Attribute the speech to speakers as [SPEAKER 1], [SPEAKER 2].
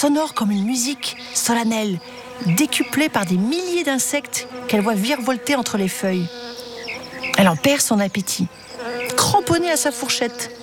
[SPEAKER 1] sonore comme une musique solennelle, décuplée par des milliers d'insectes qu'elle voit virevolter entre les feuilles. Elle en perd son appétit, cramponnée à sa fourchette.